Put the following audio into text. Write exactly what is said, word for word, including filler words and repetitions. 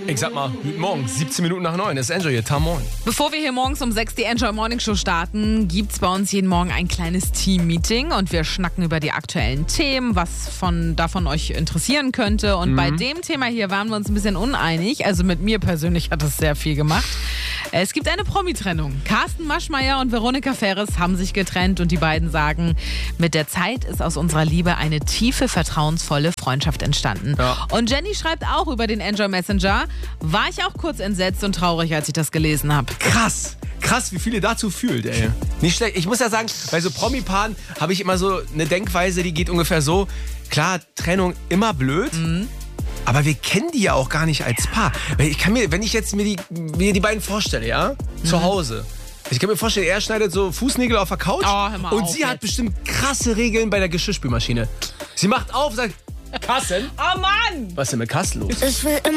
Ich sag mal, guten Morgen, siebzehn Minuten nach neun, das ist Enjoy, Tam Morgen. Bevor wir hier morgens um sechs die Enjoy Morning Show starten, gibt's bei uns jeden Morgen ein kleines Team-Meeting und wir schnacken über die aktuellen Themen, was von davon euch interessieren könnte. Und mhm. bei dem Thema hier waren wir uns ein bisschen uneinig. Also mit mir persönlich hat es sehr viel gemacht. Es gibt eine Promi-Trennung. Carsten Maschmeyer und Veronika Ferres haben sich getrennt und die beiden sagen, mit der Zeit ist aus unserer Liebe eine tiefe, vertrauensvolle Freundschaft entstanden. Ja. Und Jenny schreibt auch über den Enjoy Messenger, war ich auch kurz entsetzt und traurig, als ich das gelesen habe. Krass, krass, wie viel ihr dazu fühlt, ey. Nicht schlecht. Ich muss ja sagen, bei so Promi-Paaren habe ich immer so eine Denkweise, die geht ungefähr so, klar, Trennung immer blöd, mhm. aber wir kennen die ja auch gar nicht als Paar. Ich kann mir, wenn ich jetzt mir die, mir die beiden vorstelle, ja, mhm. zu Hause. Ich kann mir vorstellen, er schneidet so Fußnägel auf der Couch oh, hör mal und auf sie jetzt. hat bestimmt krasse Regeln bei der Geschirrspülmaschine. Sie macht auf und sagt, Kassen? Oh Mann! Was ist denn mit Kassen los? Ich will